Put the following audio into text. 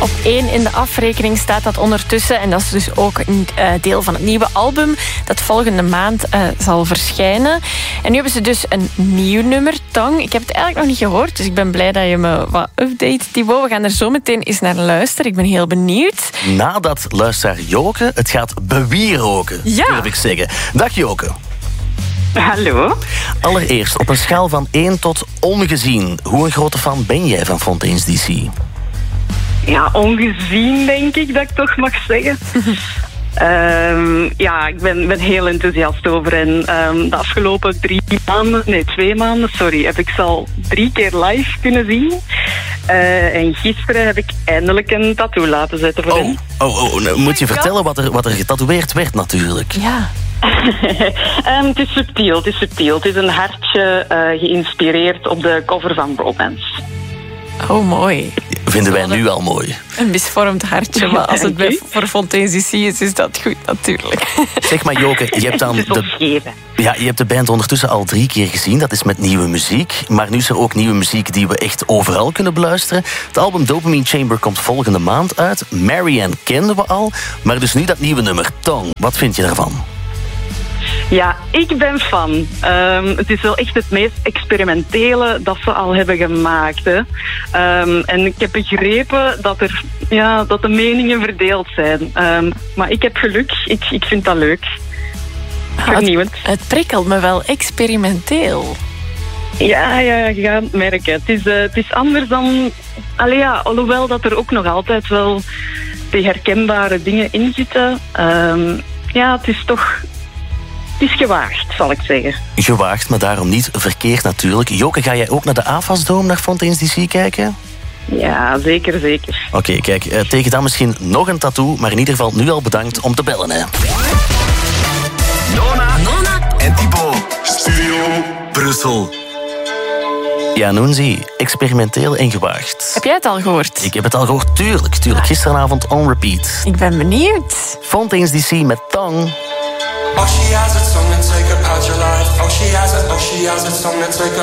op 1 in de afrekening staat dat ondertussen. En dat is dus ook een deel van het nieuwe album dat volgende maand zal verschijnen. En nu hebben ze dus een nieuw nummer, Tang. Ik heb het eigenlijk nog niet gehoord, dus ik ben blij dat je me wat update, Thibaut. We gaan er zo meteen eens naar luisteren. Ik ben heel benieuwd. Nadat luisteraar Joke het gaat bewieroken, durf ik zeggen. Dag Joke. Hallo. Allereerst, op een schaal van 1 tot ongezien. Hoe een grote fan ben jij van Fontaine's DC? Ja, ongezien denk ik dat ik toch mag zeggen. Ik ben heel enthousiast over. En de afgelopen 2 maanden, heb ik ze al 3 keer live kunnen zien. En gisteren heb ik eindelijk een tattoo laten zetten voor hem. Nou, moet je vertellen wat er getatoeëerd werd natuurlijk. Ja. Het is subtiel. Het is een hartje geïnspireerd op de cover van Romance. Oh, mooi. Vinden wij nu al mooi. Een misvormd hartje, maar als het voor Fontaine's DC is dat goed natuurlijk. Zeg maar Joke, je hebt dan je hebt de band ondertussen al 3 keer gezien. Dat is met nieuwe muziek. Maar nu is er ook nieuwe muziek die we echt overal kunnen beluisteren. Het album Dopamine Chamber komt volgende maand uit. Marianne kenden we al. Maar dus nu dat nieuwe nummer, Tang. Wat vind je daarvan? Ja, ik ben fan. Het is wel echt het meest experimentele dat ze al hebben gemaakt. Hè. En ik heb begrepen dat de meningen verdeeld zijn. Maar ik heb geluk. Ik vind dat leuk. Vernieuwend. Het prikkelt me wel experimenteel. Ja, je gaat het merken. Het is anders dan... alhoewel dat er ook nog altijd wel die herkenbare dingen in zitten. Het is toch... Het is gewaagd, zal ik zeggen. Gewaagd, maar daarom niet verkeerd natuurlijk. Joke, ga jij ook naar de AFAS-dome naar Fontaine's DC kijken? Ja, zeker. Oké, kijk, tegen dan misschien nog een tattoo, maar in ieder geval nu al bedankt om te bellen, hè. Nona en Thibaut. Studio Brussel. Ja, Noenzi, experimenteel en gewaagd. Heb jij het al gehoord? Ik heb het al gehoord, tuurlijk. Gisteravond on repeat. Ik ben benieuwd. Fontaine's DC met Tang. Oh, she has a song to take up out your life. Oh, she has a song to take up.